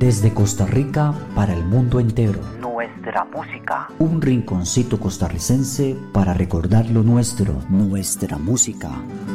Desde Costa Rica para el mundo entero. Nuestra música. Un rinconcito costarricense para recordar lo nuestro. Nuestra música.